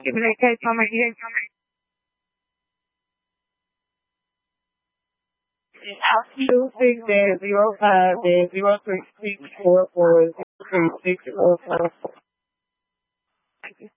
Give me that case number here. Two six dash 05 dash 03644 03604. Thank you.